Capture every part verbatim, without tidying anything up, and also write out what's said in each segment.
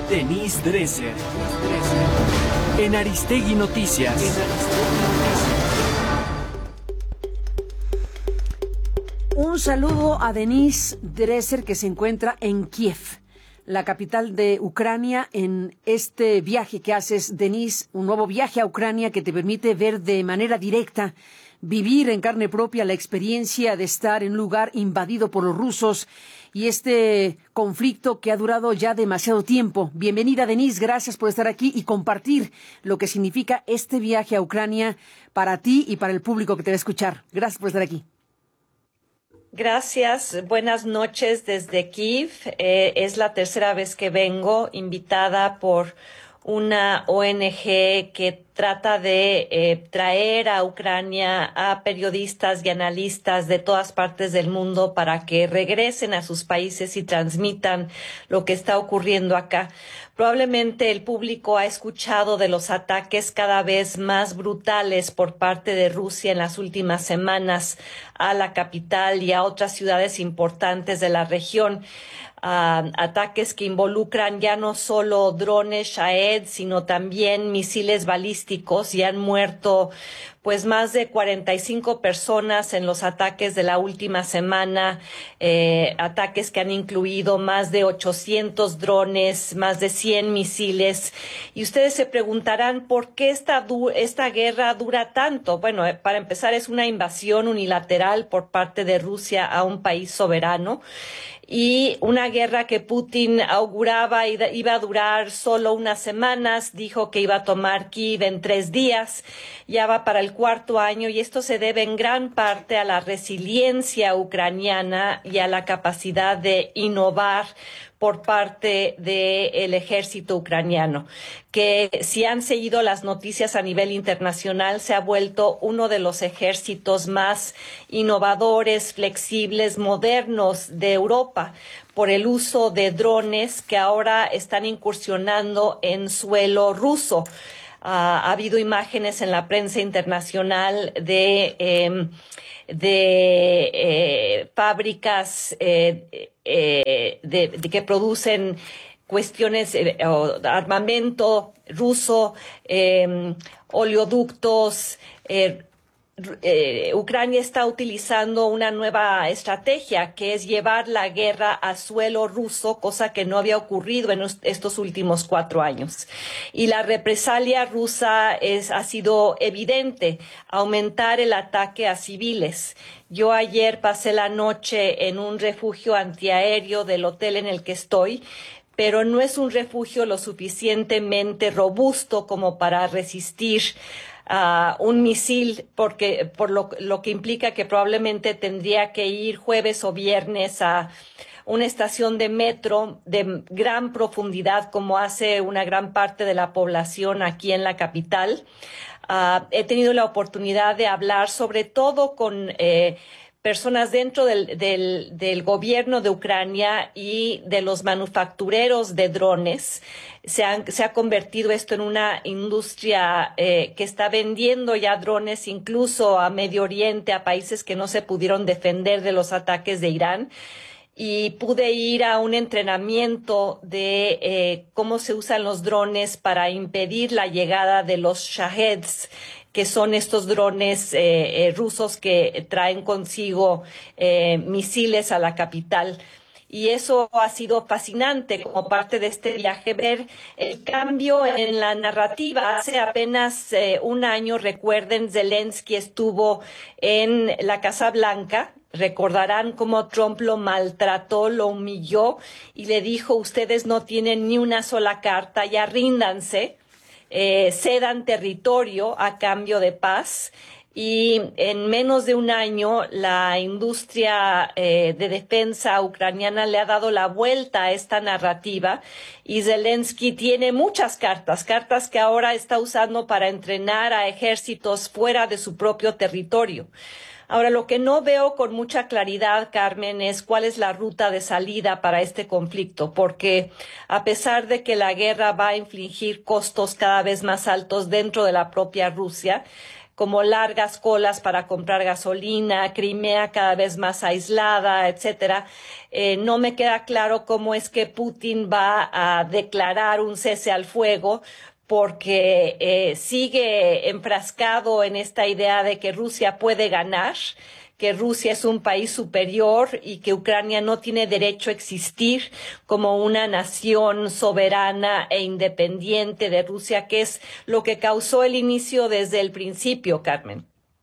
Denise Dresser. En Aristegui Noticias. Un saludo a Denise Dresser, que se encuentra en Kiev, la capital de Ucrania, en este viaje que haces, Denise, un nuevo viaje a Ucrania que te permite ver de manera directa, vivir en carne propia la experiencia de estar en un lugar invadido por los rusos y este conflicto que ha durado ya demasiado tiempo. Bienvenida, Denise, gracias por estar aquí y compartir lo que significa este viaje a Ucrania para ti y para el público que te va a escuchar. Gracias por estar aquí. Gracias, buenas noches desde Kiev. Eh, es la tercera vez que vengo, invitada por una O N G que trata de eh, traer a Ucrania a periodistas y analistas de todas partes del mundo para que regresen a sus países y transmitan lo que está ocurriendo acá. Probablemente el público ha escuchado de los ataques cada vez más brutales por parte de Rusia en las últimas semanas a la capital y a otras ciudades importantes de la región. Uh, ataques que involucran ya no solo drones Shahed, sino también misiles balísticos, y han muerto pues más de cuarenta y cinco personas en los ataques de la última semana, eh, ataques que han incluido más de ochocientos drones, más de cien misiles. Y ustedes se preguntarán por qué esta, esta guerra dura tanto. Bueno, eh, para empezar, es una invasión unilateral por parte de Rusia a un país soberano, y una guerra que Putin auguraba iba a durar solo unas semanas. Dijo que iba a tomar Kiev en tres días, ya va para el cuarto año, y esto se debe en gran parte a la resiliencia ucraniana y a la capacidad de innovar por parte del ejército ucraniano, que si han seguido las noticias a nivel internacional, se ha vuelto uno de los ejércitos más innovadores, flexibles, modernos de Europa, por el uso de drones que ahora están incursionando en suelo ruso. Uh, ha habido imágenes en la prensa internacional de eh, de eh, fábricas eh, eh, de, de que producen cuestiones eh, armamento ruso, eh, oleoductos. Eh, Eh, Ucrania está utilizando una nueva estrategia, que es llevar la guerra a suelo ruso, cosa que no había ocurrido en estos últimos cuatro años. Y la represalia rusa es, ha sido evidente, aumentar el ataque a civiles. Yo ayer pasé la noche en un refugio antiaéreo del hotel en el que estoy, pero no es un refugio lo suficientemente robusto como para resistir Uh, un misil, porque por lo, lo que implica que probablemente tendría que ir jueves o viernes a una estación de metro de gran profundidad, como hace una gran parte de la población aquí en la capital. Uh, he tenido la oportunidad de hablar sobre todo con eh, personas dentro del, del, del gobierno de Ucrania y de los manufactureros de drones. Se, han, se ha convertido esto en una industria eh, que está vendiendo ya drones incluso a Medio Oriente, a países que no se pudieron defender de los ataques de Irán. Y pude ir a un entrenamiento de eh, cómo se usan los drones para impedir la llegada de los Shaheds, que son estos drones eh, eh, rusos que traen consigo eh, misiles a la capital. Y eso ha sido fascinante como parte de este viaje, ver el cambio en la narrativa. Hace apenas eh, un año, recuerden, Zelensky estuvo en la Casa Blanca. Recordarán cómo Trump lo maltrató, lo humilló y le dijo: ustedes no tienen ni una sola carta, ya ríndanse. Eh, cedan territorio a cambio de paz. Y en menos de un año la industria eh, de defensa ucraniana le ha dado la vuelta a esta narrativa, y Zelensky tiene muchas cartas, cartas que ahora está usando para entrenar a ejércitos fuera de su propio territorio. Ahora, lo que no veo con mucha claridad, Carmen, es cuál es la ruta de salida para este conflicto, porque a pesar de que la guerra va a infligir costos cada vez más altos dentro de la propia Rusia, como largas colas para comprar gasolina, Crimea cada vez más aislada, etcétera. Eh, no me queda claro cómo es que Putin va a declarar un cese al fuego, porque eh, sigue enfrascado en esta idea de que Rusia puede ganar, que Rusia es un país superior y que Ucrania no tiene derecho a existir como una nación soberana e independiente de Rusia, que es lo que causó el inicio desde el principio, Carmen.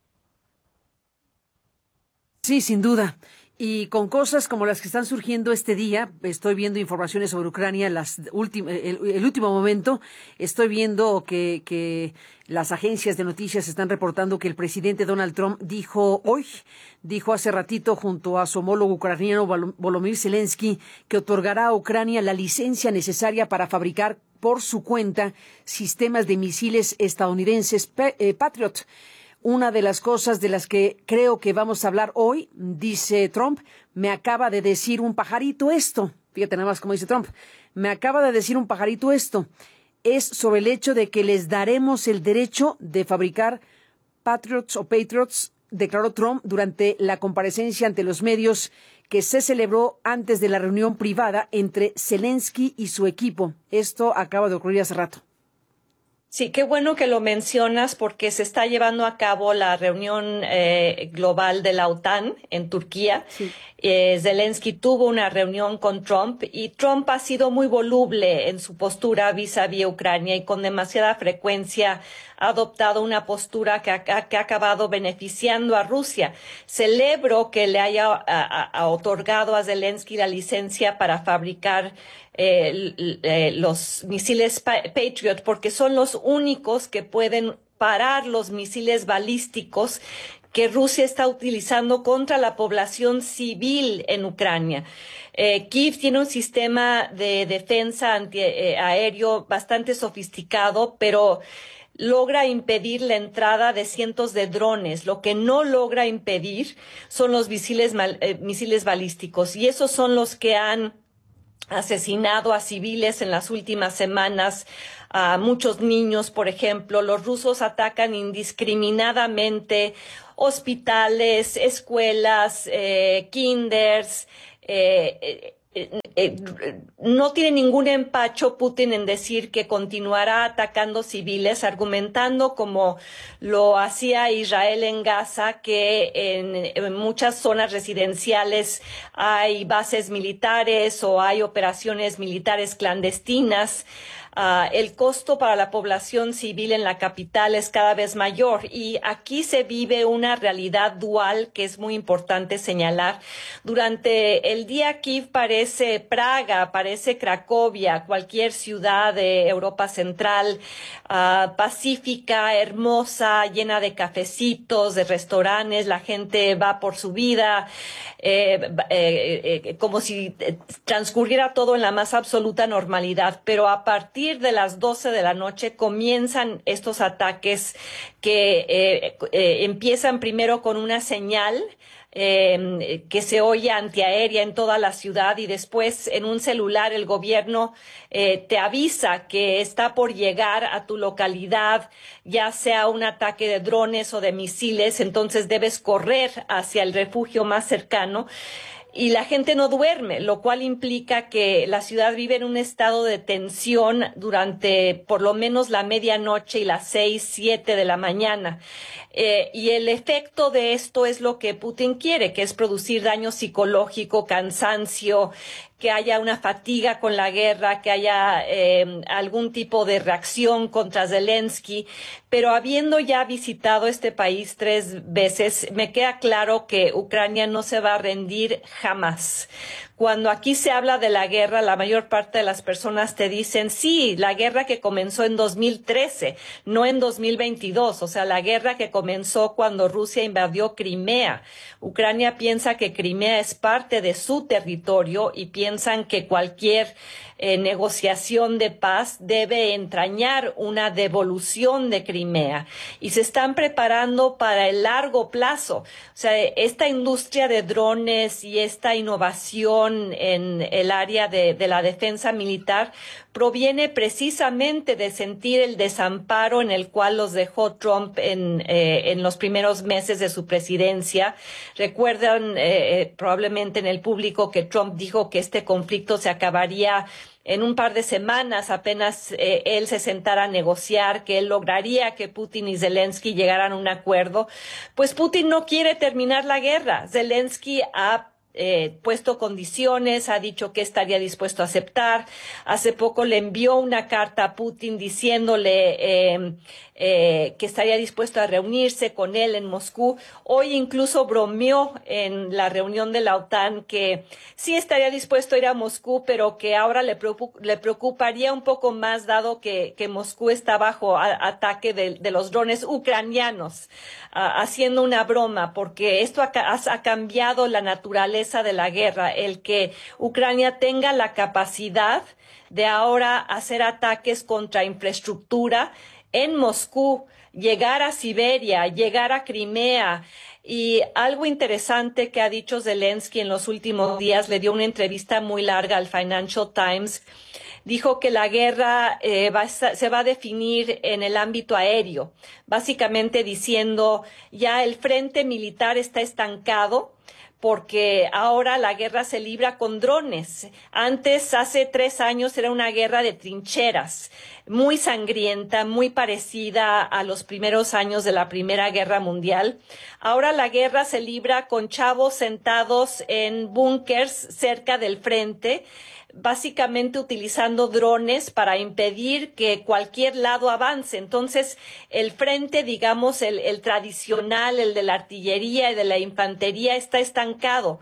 Sí, sin duda. Y con cosas como las que están surgiendo este día, estoy viendo informaciones sobre Ucrania, las últim- el, el último momento, estoy viendo que, que las agencias de noticias están reportando que el presidente Donald Trump dijo hoy, dijo hace ratito junto a su homólogo ucraniano Volodymyr Zelensky, que otorgará a Ucrania la licencia necesaria para fabricar por su cuenta sistemas de misiles estadounidenses eh, Patriot. Una de las cosas de las que creo que vamos a hablar hoy, dice Trump, me acaba de decir un pajarito esto. Fíjate nada más cómo dice Trump. Me acaba de decir un pajarito esto. Es sobre el hecho de que les daremos el derecho de fabricar Patriots o Patriots, declaró Trump durante la comparecencia ante los medios que se celebró antes de la reunión privada entre Zelensky y su equipo. Esto acaba de ocurrir hace rato. Sí, qué bueno que lo mencionas porque se está llevando a cabo la reunión eh, global de la OTAN en Turquía. Sí. Eh, Zelensky tuvo una reunión con Trump y Trump ha sido muy voluble en su postura vis-a-vis Ucrania y con demasiada frecuencia ha adoptado una postura que ha, que ha acabado beneficiando a Rusia. Celebro que le haya a, a, a otorgado a Zelensky la licencia para fabricar eh, eh, los misiles Patriot, porque son los únicos que pueden parar los misiles balísticos que Rusia está utilizando contra la población civil en Ucrania. Eh, Kiev tiene un sistema de defensa antiaéreo eh, bastante sofisticado, pero logra impedir la entrada de cientos de drones. Lo que no logra impedir son los misiles, eh, misiles balísticos, y esos son los que han asesinado a civiles en las últimas semanas, a muchos niños, por ejemplo. Los rusos atacan indiscriminadamente hospitales, escuelas, eh, kinders, eh, eh, Eh, eh, no tiene ningún empacho Putin en decir que continuará atacando civiles, argumentando como lo hacía Israel en Gaza, que en, en muchas zonas residenciales hay bases militares o hay operaciones militares clandestinas. Uh, el costo para la población civil en la capital es cada vez mayor y aquí se vive una realidad dual que es muy importante señalar. Durante el día Kiev parece Praga, parece Cracovia, cualquier ciudad de Europa Central, uh, pacífica, hermosa, llena de cafecitos, de restaurantes, la gente va por su vida, eh, eh, eh, como si transcurriera todo en la más absoluta normalidad, pero a partir de las doce de la noche comienzan estos ataques que eh, eh, empiezan primero con una señal eh, que se oye antiaérea en toda la ciudad y después en un celular el gobierno eh, te avisa que está por llegar a tu localidad, ya sea un ataque de drones o de misiles, entonces debes correr hacia el refugio más cercano. Y la gente no duerme, lo cual implica que la ciudad vive en un estado de tensión durante por lo menos la medianoche y las seis, siete de la mañana. Eh, y el efecto de esto es lo que Putin quiere, que es producir daño psicológico, cansancio, que haya una fatiga con la guerra, que haya eh, algún tipo de reacción contra Zelensky. Pero habiendo ya visitado este país tres veces, me queda claro que Ucrania no se va a rendir jamás. Cuando aquí se habla de la guerra, la mayor parte de las personas te dicen, sí, la guerra que comenzó en dos mil trece, no en dos mil veintidós, o sea, la guerra que comenzó cuando Rusia invadió Crimea. Ucrania piensa que Crimea es parte de su territorio y piensan que cualquier eh, negociación de paz debe entrañar una devolución de Crimea. Y se están preparando para el largo plazo. O sea, esta industria de drones y esta innovación inversión en el área de, de la defensa militar proviene precisamente de sentir el desamparo en el cual los dejó Trump en, eh, en los primeros meses de su presidencia. Recuerdan eh, probablemente en el público que Trump dijo que este conflicto se acabaría en un par de semanas, apenas eh, él se sentara a negociar, que él lograría que Putin y Zelensky llegaran a un acuerdo. Pues Putin no quiere terminar la guerra. Zelensky ha Eh, puesto condiciones, ha dicho que estaría dispuesto a aceptar. Hace poco le envió una carta a Putin diciéndole eh, eh, que estaría dispuesto a reunirse con él en Moscú. Hoy incluso bromeó en la reunión de la OTAN que sí estaría dispuesto a ir a Moscú, pero que ahora le, preocup- le preocuparía un poco más dado que, que Moscú está bajo a- ataque de, de los drones ucranianos, a- haciendo una broma, porque esto ha, ha, ha cambiado la naturaleza de la guerra, el que Ucrania tenga la capacidad de ahora hacer ataques contra infraestructura en Moscú, llegar a Siberia, llegar a Crimea. Y algo interesante que ha dicho Zelensky en los últimos días, le dio una entrevista muy larga al Financial Times, dijo que la guerra eh, va a, se va a definir en el ámbito aéreo, básicamente diciendo ya el frente militar está estancado, porque ahora la guerra se libra con drones. Antes, hace tres años, era una guerra de trincheras, muy sangrienta, muy parecida a los primeros años de la Primera Guerra Mundial. Ahora la guerra se libra con chavos sentados en búnkers cerca del frente, básicamente utilizando drones para impedir que cualquier lado avance. Entonces, el frente, digamos, el, el tradicional, el de la artillería y de la infantería, está estancado.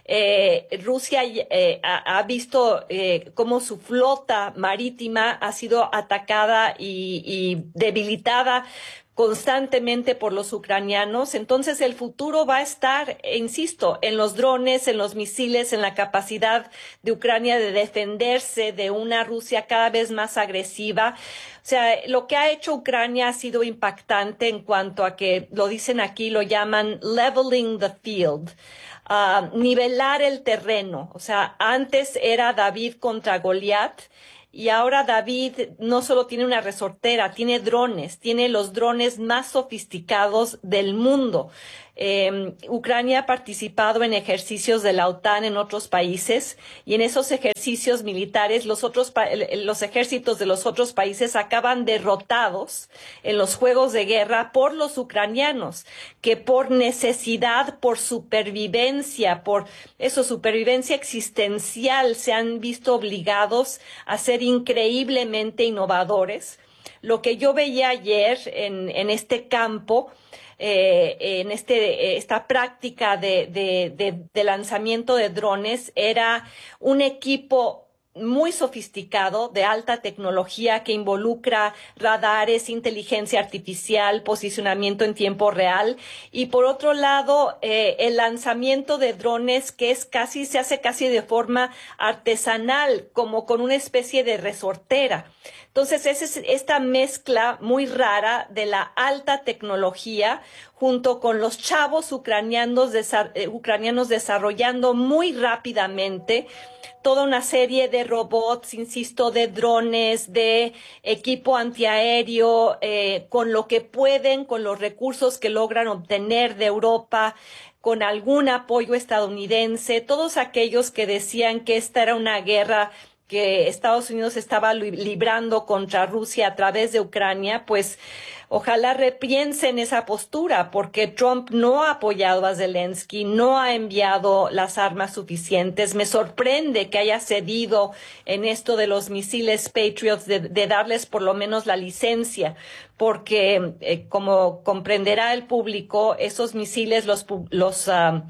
Eh, Rusia eh, ha, ha visto eh, cómo su flota marítima ha sido atacada y, y debilitada constantemente por los ucranianos. Entonces el futuro va a estar, insisto, en los drones, en los misiles, en la capacidad de Ucrania de defenderse de una Rusia cada vez más agresiva. O sea, lo que ha hecho Ucrania ha sido impactante en cuanto a que, lo dicen aquí, lo llaman leveling the field. Uh, nivelar el terreno. O sea, antes era David contra Goliat. Y ahora David no solo tiene una resortera, tiene drones, tiene los drones más sofisticados del mundo. Eh, Ucrania ha participado en ejercicios de la OTAN en otros países y en esos ejercicios militares los otros los ejércitos de los otros países acaban derrotados en los juegos de guerra por los ucranianos, que por necesidad, por supervivencia, por eso, supervivencia existencial, se han visto obligados a ser increíblemente innovadores. Lo que yo veía ayer en, en este campo, Eh, en este, esta práctica de, de, de, de lanzamiento de drones, era un equipo muy sofisticado, de alta tecnología, que involucra radares, inteligencia artificial, posicionamiento en tiempo real, y por otro lado, eh, el lanzamiento de drones que es casi, se hace casi de forma artesanal, como con una especie de resortera. Entonces, es esta mezcla muy rara de la alta tecnología junto con los chavos ucranianos, desa- eh, ucranianos desarrollando muy rápidamente toda una serie de robots, insisto, de drones, de equipo antiaéreo, eh, con lo que pueden, con los recursos que logran obtener de Europa, con algún apoyo estadounidense, todos aquellos que decían que esta era una guerra que Estados Unidos estaba librando contra Rusia a través de Ucrania, pues ojalá repiensen esa postura, porque Trump no ha apoyado a Zelensky, no ha enviado las armas suficientes. Me sorprende que haya cedido en esto de los misiles Patriots, de, de darles por lo menos la licencia, porque eh, como comprenderá el público, esos misiles los, los uh,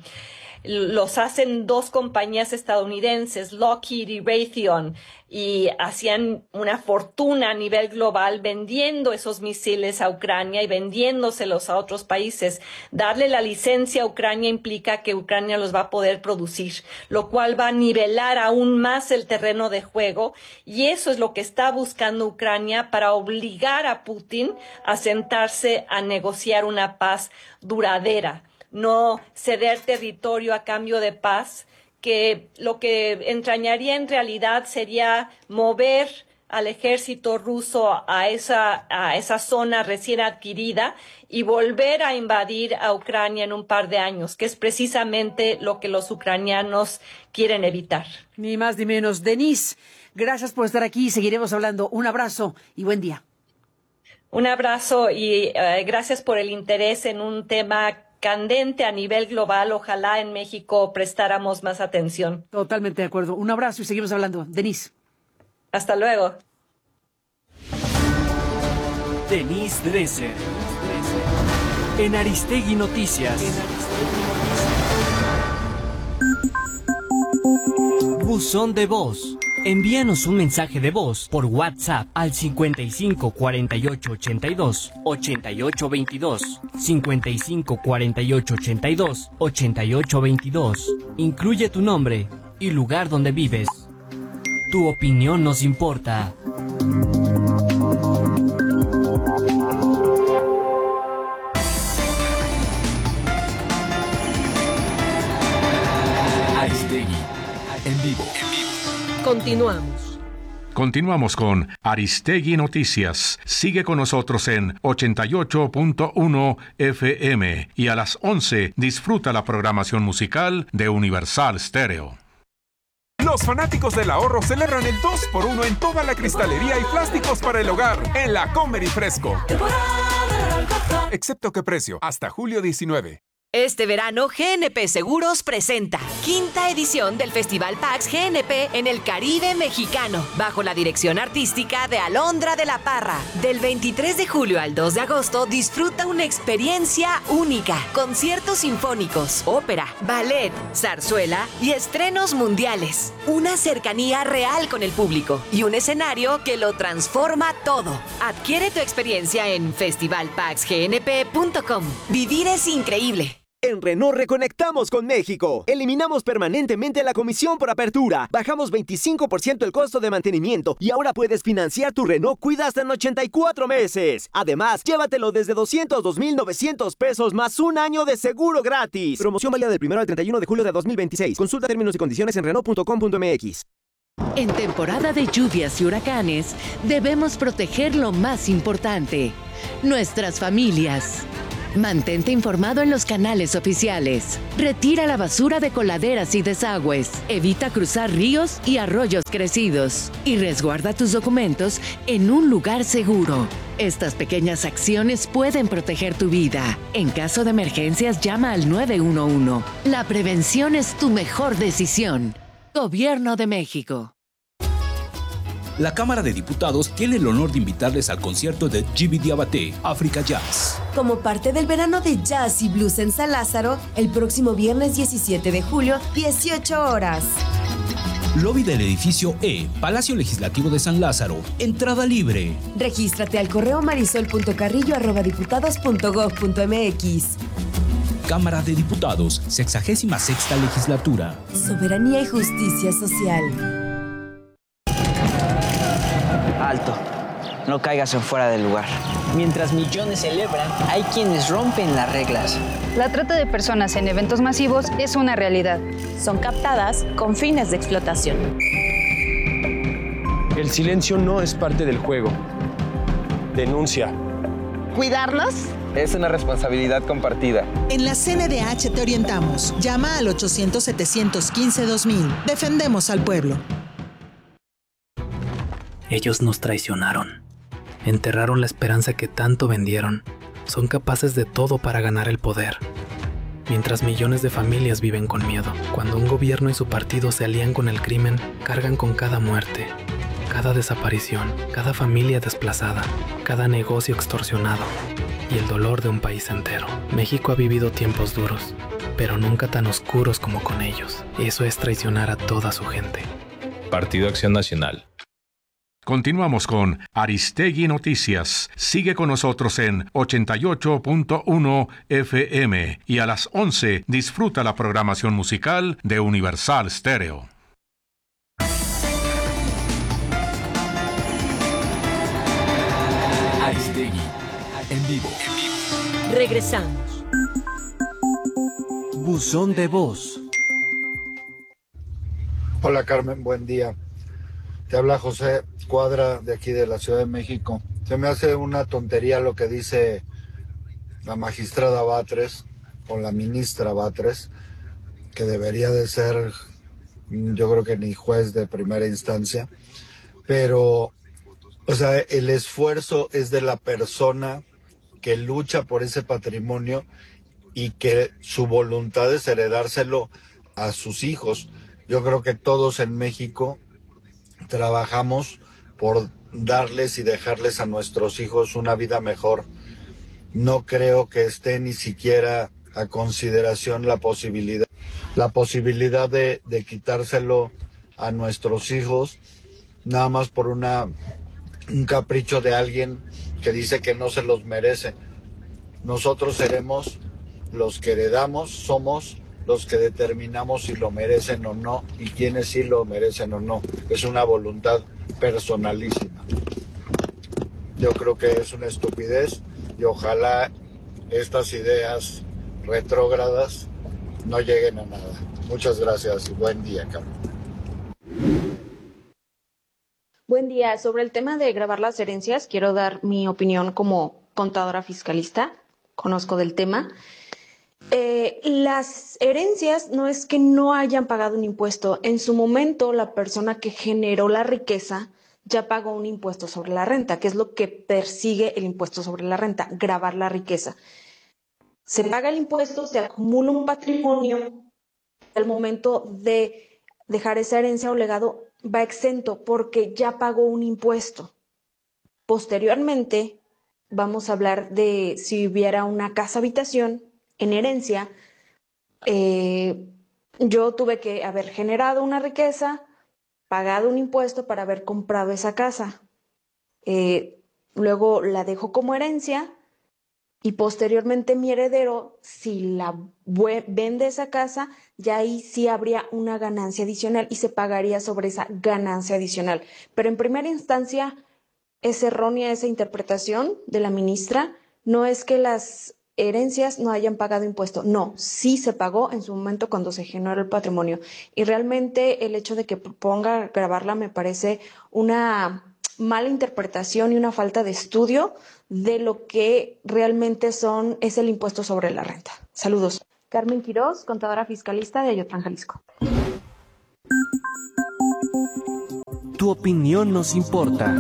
los hacen dos compañías estadounidenses, Lockheed y Raytheon, y hacían una fortuna a nivel global vendiendo esos misiles a Ucrania y vendiéndoselos a otros países. Darle la licencia a Ucrania implica que Ucrania los va a poder producir, lo cual va a nivelar aún más el terreno de juego, y eso es lo que está buscando Ucrania para obligar a Putin a sentarse a negociar una paz duradera. No ceder territorio a cambio de paz, que lo que entrañaría en realidad sería mover al ejército ruso a esa, a esa zona recién adquirida y volver a invadir a Ucrania en un par de años, que es precisamente lo que los ucranianos quieren evitar. Ni más ni menos. Denise, gracias por estar aquí. Seguiremos hablando. Un abrazo y buen día. Un abrazo y uh, gracias por el interés en un tema candente a nivel global. Ojalá en México prestáramos más atención. Totalmente de acuerdo. Un abrazo y seguimos hablando. Denise. Hasta luego. Denise Dresser. En Aristegui Noticias. Buzón de voz. Envíanos un mensaje de voz por WhatsApp al cincuenta y cinco cuarenta y ocho ochenta y dos ochenta y ocho veintidós, cincuenta y cinco cuarenta y ocho ochenta y dos ochenta y ocho veintidós. Incluye tu nombre y lugar donde vives. Tu opinión nos importa. Aristegui, en vivo. Continuamos. Continuamos con Aristegui Noticias. Sigue con nosotros en ochenta y ocho punto uno F M y a las once disfruta la programación musical de Universal Stereo. Los fanáticos del ahorro celebran el dos por uno en toda la cristalería y plásticos para el hogar en la Comer y Fresco. Excepto que precio, hasta julio diecinueve. Este verano, G N P Seguros presenta quinta edición del Festival PAX G N P en el Caribe mexicano, bajo la dirección artística de Alondra de la Parra. Del veintitrés de julio al dos de agosto, disfruta una experiencia única. Conciertos sinfónicos, ópera, ballet, zarzuela y estrenos mundiales. Una cercanía real con el público y un escenario que lo transforma todo. Adquiere tu experiencia en festival pax g n p punto com. Vivir es increíble. En Renault reconectamos con México. Eliminamos permanentemente la comisión por apertura. Bajamos veinticinco por ciento el costo de mantenimiento y ahora puedes financiar tu Renault Cuida hasta en ochenta y cuatro meses. Además, llévatelo desde doscientos dos mil novecientos pesos más un año de seguro gratis. Promoción válida del primero al treinta y uno de julio de dos mil veintiséis. Consulta términos y condiciones en renault punto com punto m x. En temporada de lluvias y huracanes, debemos proteger lo más importante: nuestras familias. Mantente informado en los canales oficiales. Retira la basura de coladeras y desagües. Evita cruzar ríos y arroyos crecidos. Y resguarda tus documentos en un lugar seguro. Estas pequeñas acciones pueden proteger tu vida. En caso de emergencias, llama al nueve uno uno. La prevención es tu mejor decisión. Gobierno de México. La Cámara de Diputados tiene el honor de invitarles al concierto de Djiby Diabaté, Africa Jazz. Como parte del verano de jazz y blues en San Lázaro, el próximo viernes diecisiete de julio, dieciocho horas. Lobby del edificio E, Palacio Legislativo de San Lázaro. Entrada libre. Regístrate al correo marisol punto carrillo arroba diputados punto gob punto m x. Cámara de Diputados, sexagésima sexta legislatura. Soberanía y justicia social. Alto, no caigas en fuera del lugar. Mientras millones celebran, hay quienes rompen las reglas. La trata de personas en eventos masivos es una realidad. Son captadas con fines de explotación. El silencio no es parte del juego. Denuncia. ¿Cuidarnos? Es una responsabilidad compartida. En la C N D H te orientamos. Llama al ochocientos, setecientos quince, dos mil. Defendemos al pueblo. Ellos nos traicionaron. Enterraron la esperanza que tanto vendieron. Son capaces de todo para ganar el poder. Mientras millones de familias viven con miedo. Cuando un gobierno y su partido se alían con el crimen, cargan con cada muerte, cada desaparición, cada familia desplazada, cada negocio extorsionado y el dolor de un país entero. México ha vivido tiempos duros, pero nunca tan oscuros como con ellos. Eso es traicionar a toda su gente. Partido Acción Nacional. Continuamos con Aristegui Noticias. Sigue con nosotros en ochenta y ocho punto uno F M y a las once disfruta la programación musical de Universal Stereo. Aristegui, en vivo. Regresamos. Buzón de voz. Hola Carmen, buen día. Te habla José Cuadra de aquí de la Ciudad de México. Se me hace una tontería lo que dice la magistrada Batres o la ministra Batres, que debería de ser, yo creo que ni juez de primera instancia, pero, o sea, el esfuerzo es de la persona que lucha por ese patrimonio y que su voluntad es heredárselo a sus hijos. Yo creo que todos en México trabajamos por darles y dejarles a nuestros hijos una vida mejor. No creo que esté ni siquiera a consideración la posibilidad, la posibilidad de, de quitárselo a nuestros hijos, nada más por una, un capricho de alguien que dice que no se los merece. Nosotros seremos los que heredamos, somos los que determinamos si lo merecen o no y quiénes sí lo merecen o no. Es una voluntad personalísima. Yo creo que es una estupidez y ojalá estas ideas retrógradas no lleguen a nada. Muchas gracias y buen día, Carmen. Buen día. Sobre el tema de grabar las herencias, quiero dar mi opinión como contadora fiscalista. Conozco del tema. Eh, las herencias no es que no hayan pagado un impuesto. En su momento, la persona que generó la riqueza ya pagó un impuesto sobre la renta, que es lo que persigue el impuesto sobre la renta, gravar la riqueza. Se paga el impuesto, se acumula un patrimonio. Al momento de dejar esa herencia o legado, va exento porque ya pagó un impuesto. Posteriormente, vamos a hablar de si hubiera una casa-habitación en herencia. Eh, yo tuve que haber generado una riqueza, pagado un impuesto para haber comprado esa casa. Eh, luego la dejo como herencia y posteriormente mi heredero, si la vende esa casa, ya ahí sí habría una ganancia adicional y se pagaría sobre esa ganancia adicional. Pero en primera instancia es errónea esa interpretación de la ministra. No es que las herencias no hayan pagado impuesto. No, sí se pagó en su momento cuando se generó el patrimonio. Y realmente el hecho de que proponga grabarla me parece una mala interpretación y una falta de estudio de lo que realmente son es el impuesto sobre la renta. Saludos. Carmen Quirós, contadora fiscalista de Ayotlán, Jalisco. Tu opinión nos importa.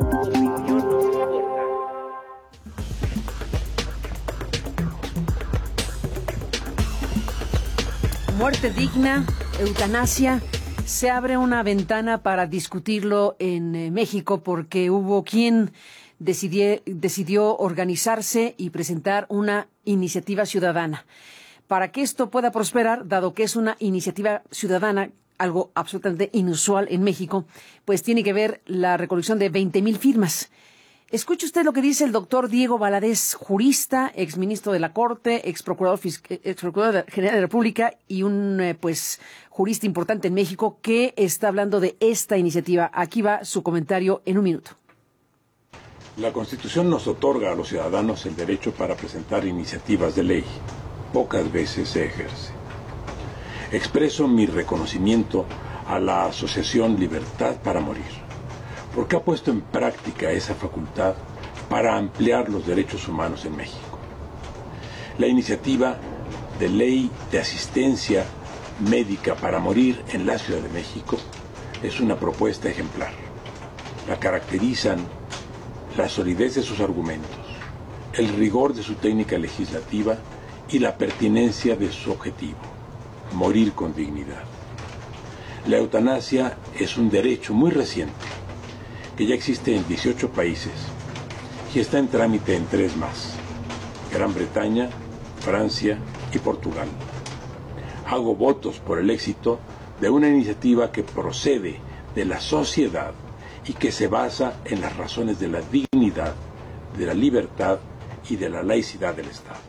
Muerte digna, eutanasia. Se abre una ventana para discutirlo en eh, México porque hubo quien decidió, decidió organizarse y presentar una iniciativa ciudadana. Para que esto pueda prosperar, dado que es una iniciativa ciudadana, algo absolutamente inusual en México, pues tiene que ver la recolección de veinte mil firmas. Escuche usted lo que dice el doctor Diego Valadez, jurista, exministro de la Corte, ex procurador, ex procurador general de la República y un eh, pues jurista importante en México que está hablando de esta iniciativa. Aquí va su comentario en un minuto. La Constitución nos otorga a los ciudadanos el derecho para presentar iniciativas de ley. Pocas veces se ejerce. Expreso mi reconocimiento a la Asociación Libertad para Morir, porque ha puesto en práctica esa facultad para ampliar los derechos humanos en México. La iniciativa de ley de asistencia médica para morir en la Ciudad de México es una propuesta ejemplar. La caracterizan la solidez de sus argumentos, el rigor de su técnica legislativa y la pertinencia de su objetivo, morir con dignidad. La eutanasia es un derecho muy reciente, que ya existe en dieciocho países y está en trámite en tres más: Gran Bretaña, Francia y Portugal. Hago votos por el éxito de una iniciativa que procede de la sociedad y que se basa en las razones de la dignidad, de la libertad y de la laicidad del Estado.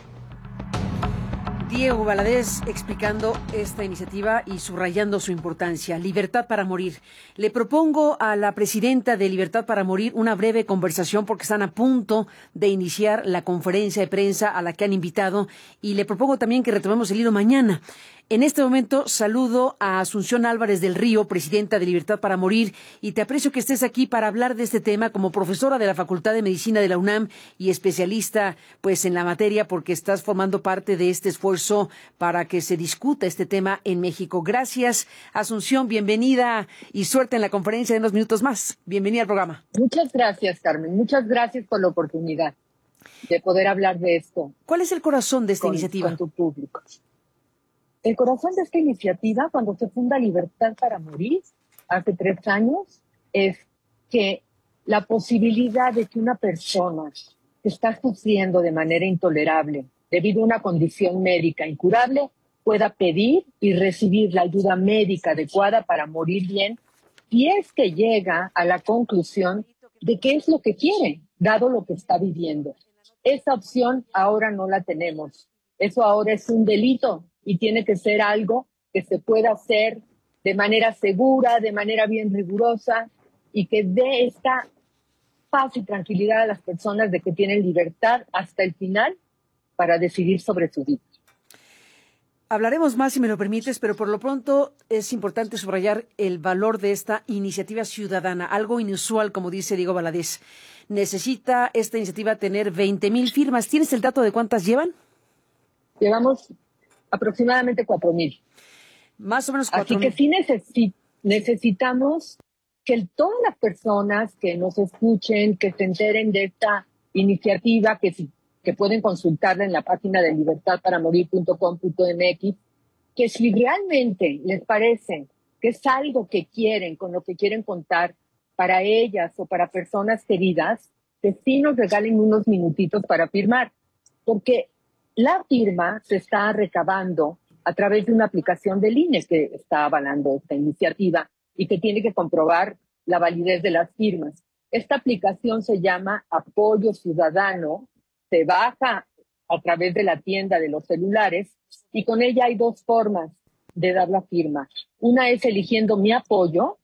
Diego Valadez explicando esta iniciativa y subrayando su importancia. Libertad para morir. Le propongo a la presidenta de Libertad para Morir una breve conversación porque están a punto de iniciar la conferencia de prensa a la que han invitado y le propongo también que retomemos el hilo mañana. En este momento saludo a Asunción Álvarez del Río, presidenta de Libertad para Morir, y te aprecio que estés aquí para hablar de este tema como profesora de la Facultad de Medicina de la UNAM y especialista pues en la materia, porque estás formando parte de este esfuerzo para que se discuta este tema en México. Gracias, Asunción, bienvenida y suerte en la conferencia de unos minutos más. Bienvenida al programa. Muchas gracias, Carmen. Muchas gracias por la oportunidad de poder hablar de esto. ¿Cuál es el corazón de esta con, iniciativa? Con tu público. El corazón de esta iniciativa, cuando se funda Libertad para Morir, hace tres años, es que la posibilidad de que una persona que está sufriendo de manera intolerable debido a una condición médica incurable pueda pedir y recibir la ayuda médica adecuada para morir bien, y es que llega a la conclusión de qué es lo que quiere, dado lo que está viviendo. Esa opción ahora no la tenemos. Eso ahora es un delito y tiene que ser algo que se pueda hacer de manera segura, de manera bien rigurosa, y que dé esta paz y tranquilidad a las personas de que tienen libertad hasta el final para decidir sobre su vida. Hablaremos más, si me lo permites, pero por lo pronto es importante subrayar el valor de esta iniciativa ciudadana, algo inusual, como dice Diego Valadez. Necesita esta iniciativa tener veinte mil firmas. ¿Tienes el dato de cuántas llevan? Llevamos aproximadamente cuatro mil. Más o menos cuatro mil. Así que sí necesi- necesitamos que todas las personas que nos escuchen, que se enteren de esta iniciativa, que, si, que pueden consultarla en la página de libertad para morir punto com punto m x, que si realmente les parece que es algo que quieren, con lo que quieren contar para ellas o para personas queridas, que sí nos regalen unos minutitos para firmar. Porque la firma se está recabando a través de una aplicación del I N E que está avalando esta iniciativa y que tiene que comprobar la validez de las firmas. Esta aplicación se llama Apoyo Ciudadano, se baja a través de la tienda de los celulares y con ella hay dos formas de dar la firma. Una es eligiendo Mi Apoyo,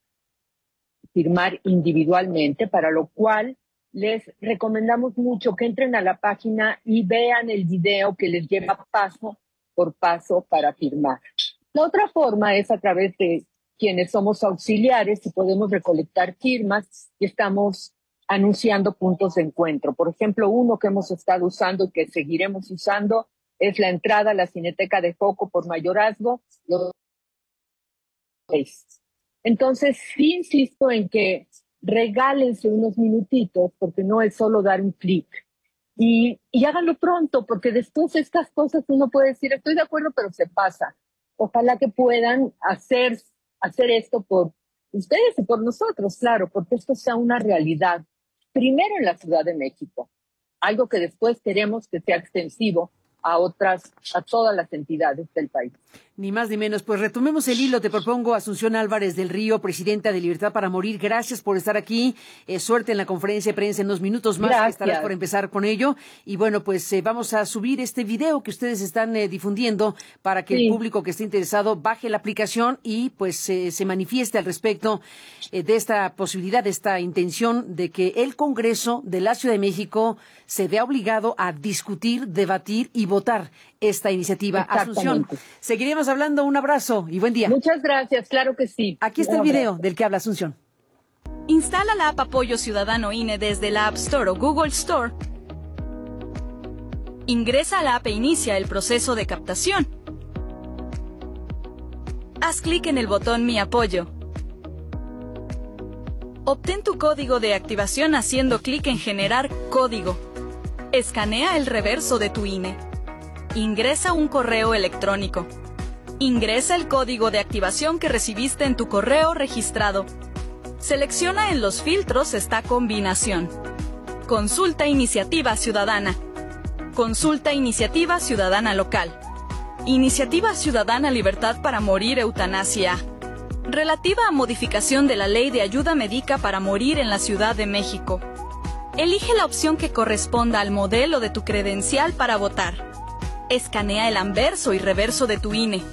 firmar individualmente, para lo cual les recomendamos mucho que entren a la página y vean el video que les lleva paso por paso para firmar. La otra forma es a través de quienes somos auxiliares y podemos recolectar firmas y estamos anunciando puntos de encuentro. Por ejemplo, uno que hemos estado usando y que seguiremos usando es la entrada a la Cineteca de Foco por Mayorazgo. Entonces, sí insisto en que regálense unos minutitos, porque no es solo dar un clic. Y, y háganlo pronto, porque después estas cosas uno puede decir, estoy de acuerdo, pero se pasa. Ojalá que puedan hacer, hacer esto por ustedes y por nosotros, claro, porque esto sea una realidad. Primero en la Ciudad de México, algo que después queremos que sea extensivo a otras, a todas las entidades del país. Ni más ni menos. Pues retomemos el hilo. Te propongo Asunción Álvarez del Río, presidenta de Libertad para Morir. Gracias por estar aquí. Eh, suerte en la conferencia de prensa en unos minutos más. Gracias. Estarás por empezar con ello. Y bueno, pues eh, vamos a subir este video que ustedes están eh, difundiendo para que sí. el público que esté interesado baje la aplicación y pues eh, se manifieste al respecto eh, de esta posibilidad, de esta intención de que el Congreso de la Ciudad de México se vea obligado a discutir, debatir y votar esta iniciativa. Asunción, seguiremos hablando. Un abrazo y buen día. Muchas gracias, claro que sí. Aquí está el video del que habla Asunción. Instala la app Apoyo Ciudadano I N E desde la App Store o Google Store. Ingresa a la app e inicia el proceso de captación. Haz clic en el botón Mi Apoyo. Obtén tu código de activación haciendo clic en Generar código. Escanea el reverso de tu I N E. Ingresa un correo electrónico. Ingresa el código de activación que recibiste en tu correo registrado. Selecciona en los filtros esta combinación. Consulta Iniciativa Ciudadana. Consulta Iniciativa Ciudadana Local. Iniciativa Ciudadana Libertad para Morir Eutanasia. Relativa a modificación de la Ley de Ayuda Médica para Morir en la Ciudad de México. Elige la opción que corresponda al modelo de tu credencial para votar. Escanea el anverso y reverso de tu I N E.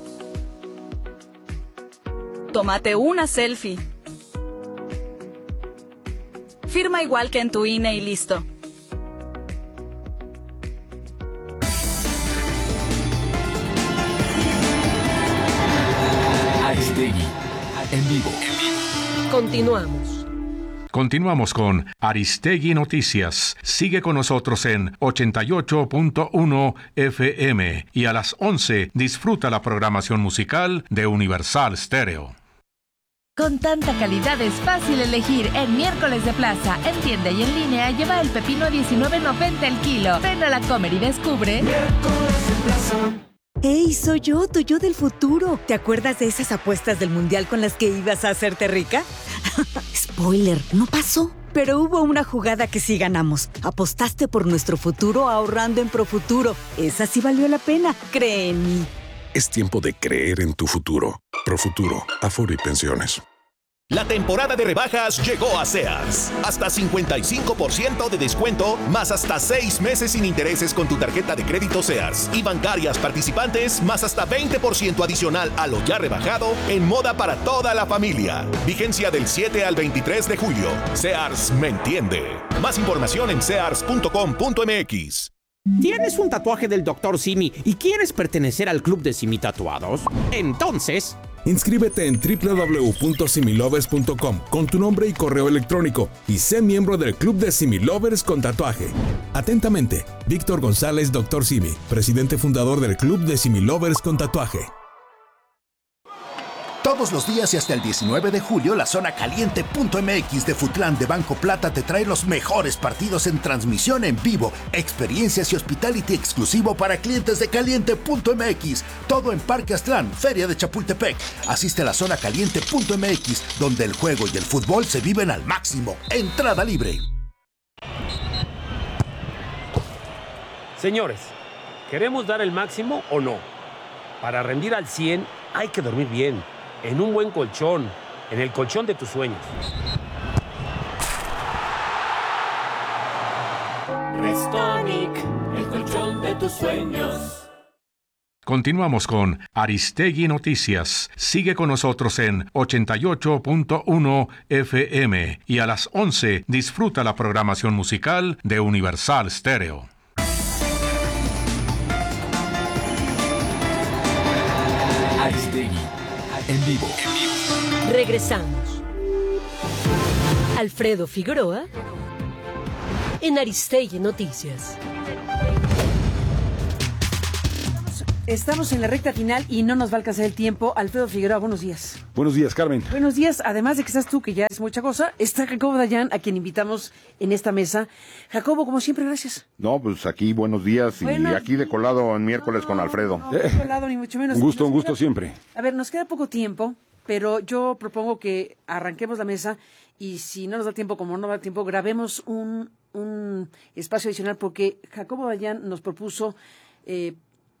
Tómate una selfie. Firma igual que en tu I N E y listo. Continuamos. Continuamos con Aristegui Noticias. Sigue con nosotros en ochenta y ocho punto uno F M y a las once disfruta la programación musical de Universal Stereo. Con tanta calidad es fácil elegir. En Miércoles de Plaza, en tienda y en línea, lleva el pepino a diecinueve noventa el kilo. Ven a la Comer y descubre. Miércoles de Plaza. ¡Ey, soy yo, tu yo del futuro! ¿Te acuerdas de esas apuestas del Mundial con las que ibas a hacerte rica? Spoiler, no pasó. Pero hubo una jugada que sí ganamos. Apostaste por nuestro futuro ahorrando en Profuturo. Esa sí valió la pena, cree en mí. Es tiempo de creer en tu futuro. Profuturo, Afore y Pensiones. La temporada de rebajas llegó a Sears. Hasta cincuenta y cinco por ciento de descuento, más hasta seis meses sin intereses con tu tarjeta de crédito Sears. Y bancarias participantes, más hasta veinte por ciento adicional a lo ya rebajado en moda para toda la familia. Vigencia del siete al veintitrés de julio. Sears me entiende. Más información en sears punto com punto m x. ¿Tienes un tatuaje del doctor Simi y quieres pertenecer al club de Simi Tatuados? Entonces... inscríbete en doble u doble u doble u punto similovers punto com con tu nombre y correo electrónico y sé miembro del club de Similovers con tatuaje. Atentamente, Víctor González, doctor Simi, presidente fundador del club de Similovers con tatuaje. Todos los días y hasta el diecinueve de julio, la zona caliente punto m x de Futlán de Banco Plata te trae los mejores partidos en transmisión en vivo, experiencias y hospitality exclusivo para clientes de caliente punto m x. Todo en Parque Aztlán, Feria de Chapultepec. Asiste a la zona caliente punto m x, donde el juego y el fútbol se viven al máximo. Entrada libre. Señores, ¿queremos dar el máximo o no? Para rendir al cien hay que dormir bien. En un buen colchón, en el colchón de tus sueños. Restonic, el colchón de tus sueños. Continuamos con Aristegui Noticias. Sigue con nosotros en ochenta y ocho punto uno F M y a las once disfruta la programación musical de Universal Stereo. Aristegui en vivo. Regresamos. Alfredo Figueroa en Aristegui Noticias. Estamos en la recta final y no nos va a alcanzar el tiempo. Alfredo Figueroa, buenos días. Buenos días, Carmen. Buenos días. Además de que estás tú, que ya es mucha cosa, está Jacobo Dayan, a quien invitamos en esta mesa. Jacobo, como siempre, gracias. No, pues aquí buenos días y buenos aquí de colado en miércoles no, con Alfredo. No, de colado, ni mucho menos. Un gusto, nos un gusto queda, siempre. A ver, nos queda poco tiempo, pero yo propongo que arranquemos la mesa y si no nos da tiempo, como no da tiempo, grabemos un, un espacio adicional porque Jacobo Dayan nos propuso... Eh,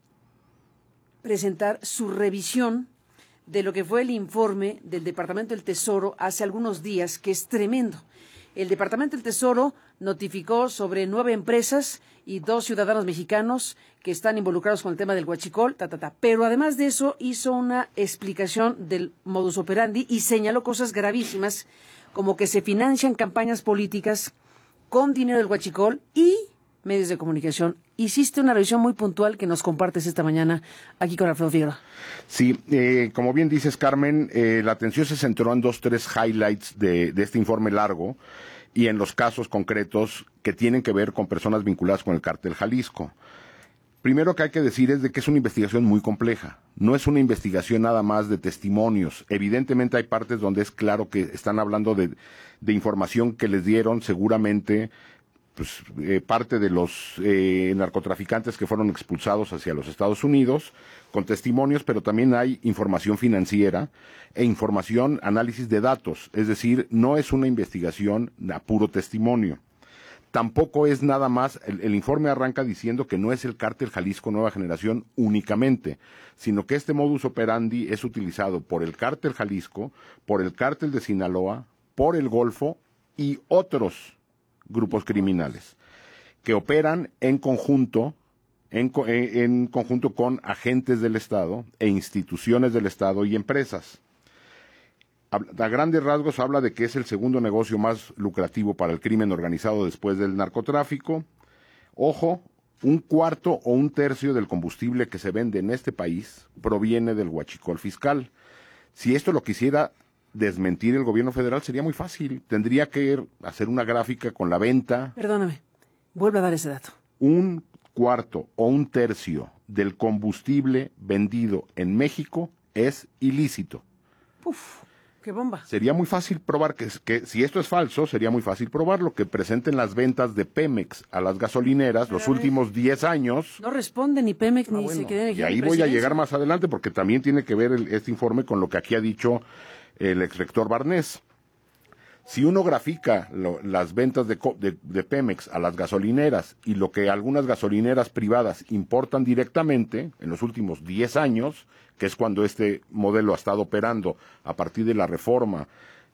presentar su revisión de lo que fue el informe del Departamento del Tesoro hace algunos días, que es tremendo. El Departamento del Tesoro notificó sobre nueve empresas y dos ciudadanos mexicanos que están involucrados con el tema del huachicol, ta, ta, ta. Pero además de eso hizo una explicación del modus operandi y señaló cosas gravísimas, como que se financian campañas políticas con dinero del huachicol y medios de comunicación. Hiciste una revisión muy puntual que nos compartes esta mañana aquí con Alfredo Figueroa. Sí, eh, como bien dices, Carmen, eh, la atención se centró en dos, tres highlights de, de este informe largo y en los casos concretos que tienen que ver con personas vinculadas con el cártel Jalisco. Primero que hay que decir es de que es una investigación muy compleja. No es una investigación nada más de testimonios. Evidentemente hay partes donde es claro que están hablando de, de información que les dieron seguramente pues eh, parte de los eh, narcotraficantes que fueron expulsados hacia los Estados Unidos, con testimonios, pero también hay información financiera e información, análisis de datos, es decir, no es una investigación a puro testimonio. Tampoco es nada más, el, el informe arranca diciendo que no es el cártel Jalisco Nueva Generación únicamente, sino que este modus operandi es utilizado por el cártel Jalisco, por el cártel de Sinaloa, por el Golfo y otros grupos criminales que operan en conjunto en, en conjunto con agentes del Estado e instituciones del Estado y empresas. A, a grandes rasgos habla de que es el segundo negocio más lucrativo para el crimen organizado después del narcotráfico. Ojo, un cuarto o un tercio del combustible que se vende en este país proviene del huachicol fiscal. Si esto lo quisiera desmentir el gobierno federal sería muy fácil. Tendría que hacer una gráfica con la venta. Perdóname, vuelve a dar ese dato. Un cuarto o un tercio del combustible vendido en México es ilícito. Uf, qué bomba. Sería muy fácil probar que, que si esto es falso, sería muy fácil probarlo, que presenten las ventas de Pemex a las gasolineras los últimos diez años. No responde ni Pemex Ah, ni bueno, Secretaría de y Energía. ahí ni voy a Presidencia. llegar más adelante porque también tiene que ver el- este informe con lo que aquí ha dicho el exrector Barnés. Si uno grafica lo- las ventas de, co- de- de Pemex a las gasolineras y lo que algunas gasolineras privadas importan directamente en los últimos diez años, que es cuando este modelo ha estado operando a partir de la reforma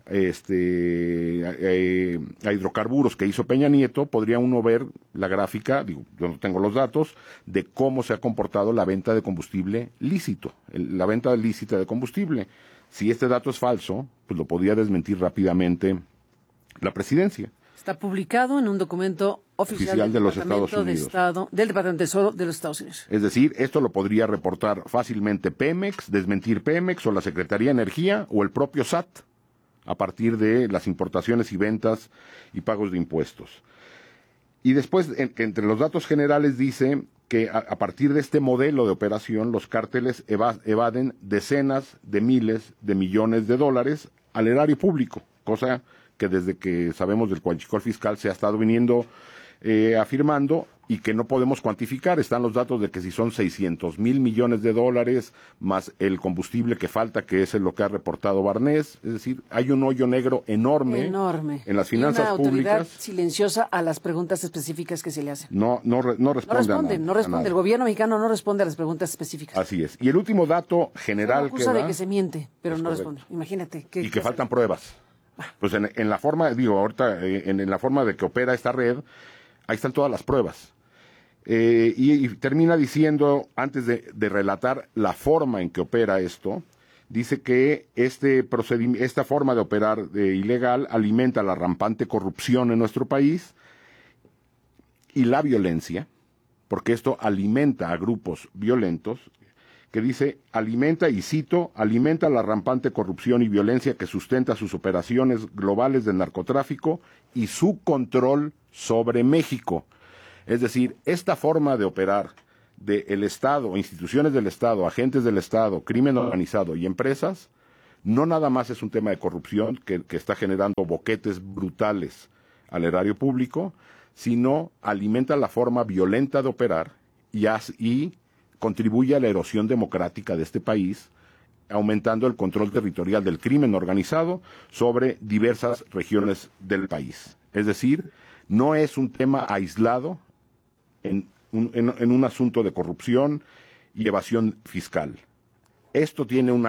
este, eh, a hidrocarburos que hizo Peña Nieto, podría uno ver la gráfica, digo, yo no tengo los datos, de cómo se ha comportado la venta de combustible lícito, el- la venta lícita de combustible. Si este dato es falso, pues lo podría desmentir rápidamente la presidencia. Está publicado en un documento oficial, Oficial del de los Departamento Estados de Unidos. Estado, del Departamento de Tesoro de los Estados Unidos. Es decir, esto lo podría reportar fácilmente Pemex, desmentir Pemex o la Secretaría de Energía o el propio S A T a partir de las importaciones y ventas y pagos de impuestos. Y después, en- entre los datos generales dice que a, a partir de este modelo de operación, los cárteles eva- evaden decenas de miles de millones de dólares al erario público, cosa que desde que sabemos del huachicol fiscal se ha estado viniendo eh, afirmando y que no podemos cuantificar. Están los datos de que si son seiscientos mil millones de dólares más el combustible que falta, que es lo que ha reportado Barnés. Es decir, hay un hoyo negro enorme, Enorme. en las Y una finanzas autoridad públicas. silenciosa a las preguntas específicas que se le hacen. No, no, re- no No responde. a responde, nada, no a responde. nada. El gobierno mexicano no responde a las preguntas específicas. Así es. Y el último dato general Solo acusa que de da, que se miente, pero Es no correcto. responde. Imagínate. ¿qué- y qué que hacer? faltan pruebas. Pues en, en la forma, digo, ahorita, eh, en, en la forma de que opera esta red, ahí están todas las pruebas. Eh, y, y termina diciendo, antes de, de relatar la forma en que opera esto, dice que este procedimiento, esta forma de operar eh, ilegal alimenta la rampante corrupción en nuestro país y la violencia, porque esto alimenta a grupos violentos, que dice, alimenta, y cito, alimenta la rampante corrupción y violencia que sustenta sus operaciones globales de narcotráfico y su control sobre México. Es decir, esta forma de operar del Estado, instituciones del Estado, agentes del Estado, crimen organizado y empresas, no nada más es un tema de corrupción que, que está generando boquetes brutales al erario público, sino alimenta la forma violenta de operar y, hace- y contribuye a la erosión democrática de este país, aumentando el control territorial del crimen organizado sobre diversas regiones del país. Es decir, no es un tema aislado en un, en- en un asunto de corrupción y evasión fiscal. Esto tiene una